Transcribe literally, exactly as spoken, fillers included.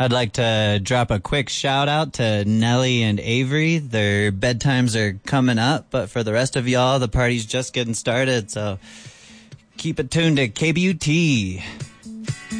I'd like to drop a quick shout out to Nellie and Avery. Their bedtimes are coming up, but for the rest of y'all, the party's just getting started, so keep it tuned to K B U T.